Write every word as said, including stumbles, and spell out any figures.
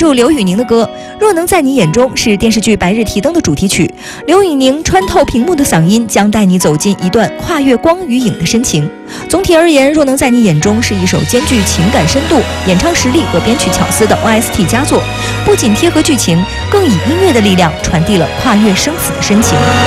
述刘宇宁的歌《若能在你眼中》是电视剧《白日提灯》的主题曲。刘宇宁穿透屏幕的嗓音将带你走进一段跨越光与影的深情。总体而言，《若能在你眼中》是一首兼具情感深度、演唱实力和编曲巧思的 O S T 佳作，不仅贴合剧情，更以音乐的力量传递了跨越生死的深情。